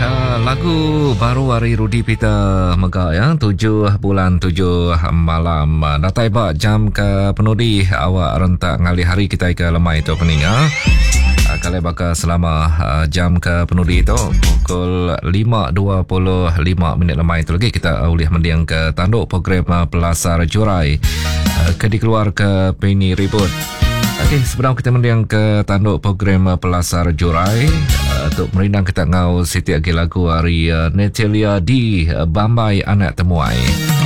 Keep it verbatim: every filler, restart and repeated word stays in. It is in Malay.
uh, lagu baru hari Rudi Peter Mega ya, tujuh bulan tujuh malam. Datai ba jam ke penudi awak rentak ngali hari kita ke lemai itu peninga. Uh, kalau baka selama uh, jam ke penudi itu pukul lima dua puluh lima minit lemai itu lagi kita boleh mendiang ke tanduk program uh, Pelasar Jurai uh, ke dikeluar ke Penny Ribut. Okey, sebelum kita mendiang ke tanduk program uh, Pelasar Jurai uh, untuk merindang kita ngau setiap lagu hari uh, Natalia di uh, Bambai Anak Temuai.